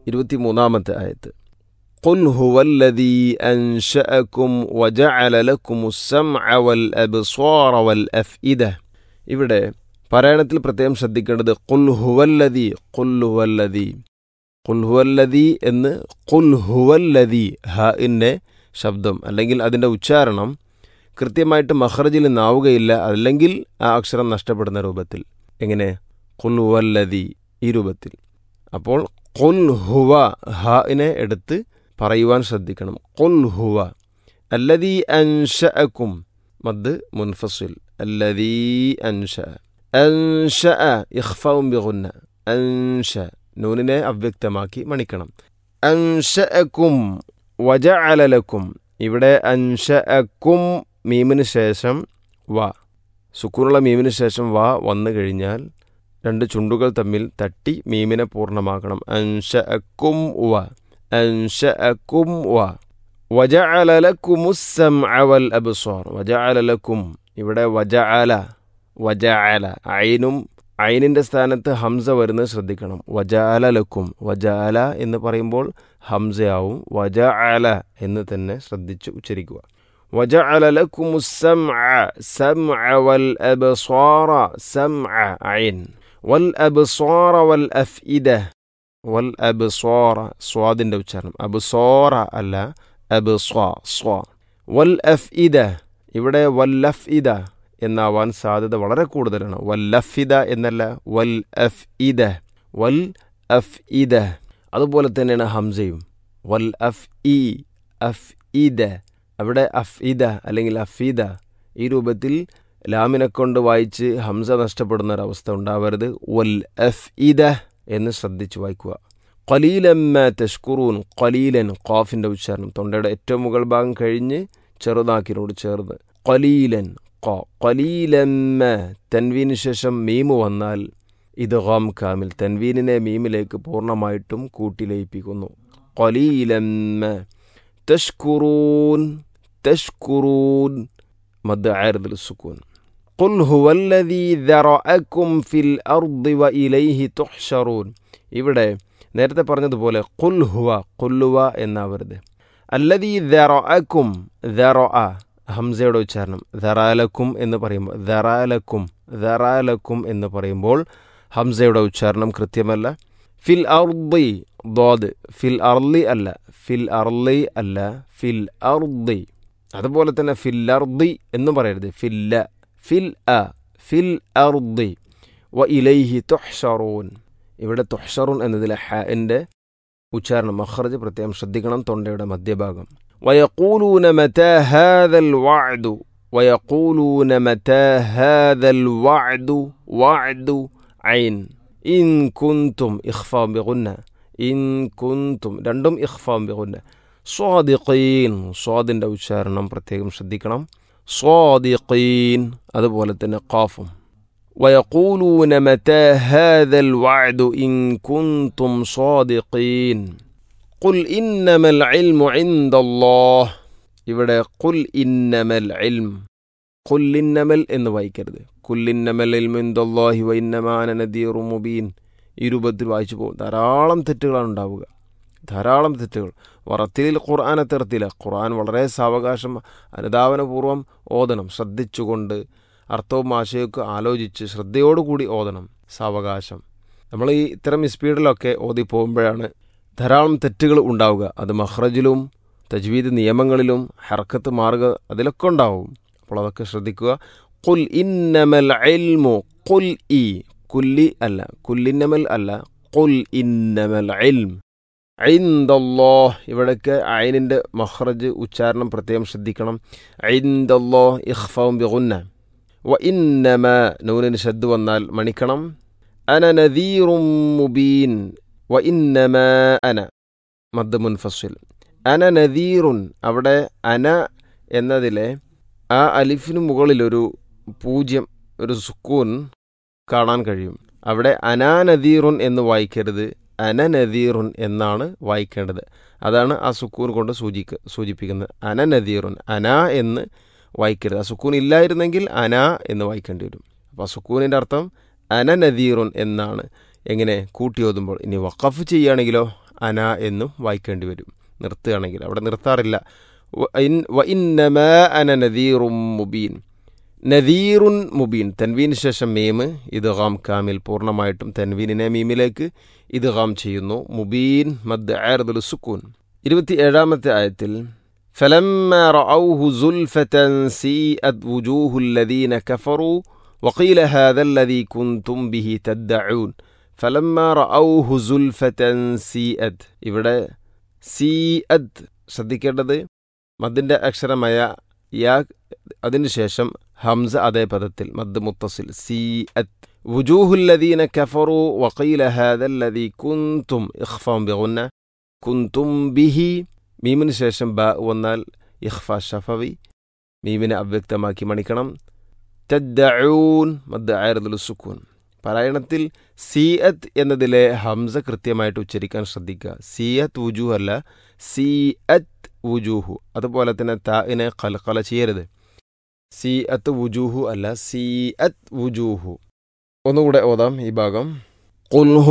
23-ാമത്തെ ആയത്ത്. ഖുൽ ഹുവല്ലദീ അൻശഅകും വജഅല ലക്കുമുസ് സമഅ വൽ അബ്സാറ വൽ അഫ്ഇദ. ഇവിടെ പാരായണത്തിൽ പ്രത്യേകം ശ്രദ്ധിക്കേണ്ടത് ഖുൽ ഹുവല്ലദീ, ഖുൽ ഹുവല്ലദീ, ഖുൽ ഹുവല്ലദീ എന്ന് ഖുൽ ഹുവല്ലദീ ഹാഇൻ്റെ ശബ്ദം അല്ലെങ്കിൽ അതിൻ്റെ ഉച്ചാരണം കൃത്യമായിട്ട് മഖ്റജിൽ നിന്നാവുകയില്ല, അല്ലെങ്കിൽ ആ അക്ഷരം നഷ്ടപ്പെടുന്ന രൂപത്തിൽ. എങ്ങനെ? ഖുൽ ഹുവല്ലദീ, ഈ രൂപത്തിൽ. അപ്പോൾ ഖുൽ ഹുവ ഹാഇനെ എടുത്ത് പറയുവാൻ ശ്രദ്ധിക്കണം. ഖുൽ ഹുവ അല്ലദീ അൻശഅകും, മദ് മുൻഫസിൽ, അല്ലദീ അൻശഅ. അൻശഅ ഇഖ്ഫാഉം ബിഗുന്ന, അൻശ നൂനിനെ അവ്യക്തമാക്കി മണിക്കണം. അൻശഅകും വജഅല ലക്കും. ഇവിടെ അൻശഅകും മീമിന് ശേഷം വ, സുക്കൂനുള്ള മീമിന് ശേഷം വ വന്നു കഴിഞ്ഞാൽ രണ്ട് ചുണ്ടുകൾ തമ്മിൽ തട്ടി മീമിനെ പൂർണ്ണമാക്കണം. അൻശഅകും വ, അൻശഅകും വ. വജഅല ലക്കുമുസ് സമഅ വൽ അബ്സാർ. വജഅല ലക്കും, ഇവിടെ വജഅല, വജഅല ഐനിൻ്റെ സ്ഥാനത്ത് ഹംസ വരുന്നത് ശ്രദ്ധിക്കണം. വജഅല ലക്കും, വജഅല എന്ന് പറയുമ്പോൾ ഹംസയാവും. വജഅല എന്ന് തന്നെ ശ്രദ്ധിച്ച് ഉച്ചരിക്കുക. വജഅല ലക്കുമുസ് സമഅ, സമഅ വൽ അബ്സാറ, സമഅ ഐൻ, വൽ അബ്സാറ വൽ അഫ്ഇദ. വൽ അബ്സാറ സ്വാദിൻ്റെ ഉച്ചാരണം, അബ്സാറ അല്ല, അബ്സാ സ്വാ. വൽ അഫ്ഇദ, ഇവിടെ വൽ അഫ്ഇദ എന്നാവാൻ സാധ്യത വളരെ കൂടുതലാണ്. വൽ അഫ്ഇദ എന്നല്ല, വൽ അഫ്ഇദ, വൽ അഫ്ഇദ. അതുപോലെ തന്നെയാണ് ഹംസയും. വൽ അഫ്ഇ, അഫ്ഇദ. അവിടെ അഫ്ഇദ അല്ലെങ്കിൽ അഫീദ ഈ രൂപത്തിൽ ലാമിനെ കൊണ്ട് വായിച്ച് ഹംസ നഷ്ടപ്പെടുന്ന ഒരവസ്ഥ ഉണ്ടാവരുത്. വൽ അഫ്ഇദ എന്ന് ശ്രദ്ധിച്ച് വായിക്കുക. ഖലീലൻ മാ തഷ്കുറൂൻ, ഖലീലൻ ഖാഫിൻ്റെ ഉച്ചാരണം തൊണ്ടയുടെ ഏറ്റവും മുകൾ ഭാഗം കഴിഞ്ഞ് ചെറുതാക്കിനോട് ചേർന്ന് ഖലീലൻ ഖ. ഖലീലൻ മാ, തൻവീന് ശേഷം മീമ് വന്നാൽ ഇദ്ഗാം കാമിൽ, തൻവീനിനെ മീമിലേക്ക് പൂർണ്ണമായിട്ടും കൂട്ടിലയിപ്പിക്കുന്നു. ഖലീലൻ മാ തഷ്കുറൂൻ, തഷ്കുറൂൻ മദ് ആരിദുൽ സുകൂൻ. ഖുൽ ഹുവല്ലദീ ദറഅകും ഫിൽ അർദി വഇലൈഹി തുഹ്ശറൂൻ. ഇവിടെ നേരത്തെ പറഞ്ഞതുപോലെ ഖുൽ ഹുവ, ഖുല്ലുവ എന്നാവരുത്. അല്ലദീ ദറഅകും, ദറഅ ഹംസയുടെ ഉച്ചാരണം. ദറാലക്കും എന്ന് പറയുമ്പോൾ, ദറാലക്കും, ദറാലക്കും എന്ന് പറയുമ്പോൾ ഹംസയുടെ ഉച്ചാരണം കൃത്യമല്ല. ഫിൽ അർദി ദ്വാദ്, ഫിൽ അർലി അല്ല, ഫിൽ അർലി അല്ല, ഫിൽ അർദി. അതുപോലെ തന്നെ ഫിൽ അർദി എന്നും പറയരുത്, ഫില്ല, ഫിൽ അ, ഫിൽ അർദി. വ ഇലൈഹി തുഹ്ശറൂൻ. ഇവിടെ തുഹ്ശറൂൻ എന്നതിലെ ഹാഇൻ്റെ ഉച്ചാരണം മഖ്റജ് പ്രത്യേകം ശ്രദ്ധിക്കണം, തൊണ്ടയുടെ മധ്യഭാഗം. വയഖൂലൂന മതാ ഹാദൽ വഅദു, വയഖൂലൂന മതാ ഹാദൽ വഅദു, വഅദു ഐൻ. ഇൻ കുന്തും ഇഖ്ഫാ ബിഗുന്ന, ഇൻ കുന്തും രണ്ടും ഇഖ്ഫാ ബിഗുന്ന. സ്വാദിഖീൻ, സ്വാദിൻ്റെ ഉച്ചാരണം പ്രത്യേകം ശ്രദ്ധിക്കണം. സ്വാദിഖീൻ, അതുപോലെ തന്നെ ഖാഫും. വയഖൂലൂന മതാ ഹാദൽ വഅദു ഇൻ കുന്തും സ്വാദിഖീൻ. ഖുൽ ഇന്നമൽ ഇൽമു ഇൻദല്ലാഹ്. ഇവിടെ ഖുൽ ഇന്നമൽ ഇൽം, ഖുൽ ഇന്നമൽ എന്ന് വായിക്കരുത്. ഖുൽ ഇന്നമൽ ഇൽമു ഇൻദല്ലാഹി വ ഇന്നമാ അന നദീറും മുബീൻ. ഈ രൂപത്തിൽ വായിച്ചു പോകും. ധാരാളം തെറ്റുകളാണ് ഉണ്ടാവുക, ധാരാളം തെറ്റുകൾ. വറത്തിൽ ഖുർആനെ തെർത്തില്ല. ഖുർആൻ വളരെ സാവകാശം അനുധാവനപൂർവ്വം ഓതണം, ശ്രദ്ധിച്ചുകൊണ്ട് അർത്ഥവും ആശയമൊക്കെ ആലോചിച്ച് ശ്രദ്ധയോടുകൂടി ഓതണം, സാവകാശം. നമ്മൾ ഈ ഇത്തരം സ്പീഡിലൊക്കെ ഓതി പോകുമ്പോഴാണ് ധാരാളം തെറ്റുകൾ ഉണ്ടാവുക. അത് മഖ്റജിലും തജ്വീദ് നിയമങ്ങളിലും ഹർക്കത്ത് മാറുക, അതിലൊക്കെ ഉണ്ടാവും. അപ്പോൾ അതൊക്കെ ശ്രദ്ധിക്കുക. ഖുൽ ഇന്നമൽ ഇൽമു, ഖുൽ ഇ, കുല്ലി അല്ല, കുല്ലിന്നമൽ അല്ല, ഖുൽ ഇന്നമൽ ഇൽം ഇൻദല്ലാഹ്. ഇവിടേക്ക് ഐനിൻ്റെ മഖ്റജ് ഉച്ചാരണം പ്രത്യേകം ശ്രദ്ധിക്കണം. ഇൻദല്ലാഹ് ഇഖ്ഫാഉം ബിഗുന്ന. വ ഇന്നമ നൂനിന് ശദ്ദ് വന്നാൽ മണിക്കണം. അന നദീറും മുബീൻ. വ ഇന്നമ അന മദ് മുൻഫസിൽ. അന നദീറുൻ, അവിടെ അന എന്നതിലെ ആ അലിഫിന് മുകളിലൊരു 0, ഒരു സുക്കൂൻ കാണാൻ കഴിയും. അവിടെ അനാ നദീറുൻ എന്ന് വായിക്കരുത്, അന നദീറുൻ എന്നാണ് വായിക്കേണ്ടത്. അതാണ് ആ സുക്കൂൻ കൊണ്ട് സൂചിപ്പിക്കുന്നത്. അന നദീറുൻ, അന എന്ന് വായിക്കരുത്. ആ സുക്കൂൻ ഇല്ലായിരുന്നെങ്കിൽ അന എന്ന് വായിക്കേണ്ടി വരും. അപ്പോൾ ആ സുക്കൂനിൻ്റെ അർത്ഥം അന നദീറുൻ എന്നാണ്. എങ്ങനെ? കൂട്ടി ഓതുമ്പോൾ. ഇനി വഖഫ് ചെയ്യുകയാണെങ്കിലോ അന എന്നും വായിക്കേണ്ടി വരും നിർത്തുകയാണെങ്കിൽ. അവിടെ നിർത്താറില്ല. വഇന്നമാ അന നദീറും മുബീൻ. നദീറുൻ മുബീൻ, തൻവീന് ശേഷം മീം, ഇദ്ഗാം കാമിൽ, പൂർണ്ണമായിട്ടും തൻവീനിനെ മീമിലേക്ക് ഇദ്ഗാം ചെയ്യുന്നു. മുബീൻ മദ് ആർദുൽ സുക്കൂൻ. 27-ാമത്തെ ആയത്തിൽ فلما رأوه زلفة سيئت وجوه الذين كفروا وقيل هذا الذي كنتم به تدعون. فلما رأوه زلفة سيئت. ഇവിടെ സീഅത് ശ്രദ്ധിക്കേണ്ടത് മദ്ദിൻ്റെ അക്ഷരമായ യാ, അതിനുശേഷം ഹംസ അതേ പദത്തിൽ മദ് മുത്തസിൽ. സീഅത് വുജൂഹുല്ലദീന കഫറു വഖീല ഹാദല്ലദീ കുൻതും ഇഖ്ഫാം ബിഗുന്ന കുൻതും ബിഹി. മീമിന് ശേഷം ബ വന്നാൽ ഇഖ്ഫ ഷഫവി, മീമിനെ അവ്യക്തമാക്കി മണിക്കണം. തദ്ദഊൻ മദ് ആർദുൽ സുക്കൂൻ. പാരായണത്തിൽ സീഅത്ത് എന്നതിലെ ഹംസ കൃത്യമായിട്ട് ഉച്ചരിക്കാൻ ശ്രദ്ധിക്കുക. സീഅത്ത് വുജൂഹ് അല്ല, സീഅത്ത് വുജൂഹു. അതുപോലെ തന്നെ താഇനെ ഖൽഖല ചെയ്യരുത്. സീഅത്ത് വുജൂഹു അല്ല, സീഅത്ത് വുജൂഹു. ഒന്നുകൂടെ ഓതാം ഈ ഭാഗം. ഖുൽ